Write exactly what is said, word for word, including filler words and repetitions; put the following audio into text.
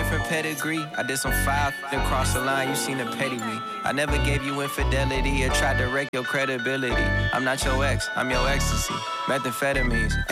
different pedigree. I did some foul and crossed the line, you seen the petty me. I never gave you infidelity or tried to wreck your credibility. I'm not your ex, I'm your ecstasy. Methamphetamines,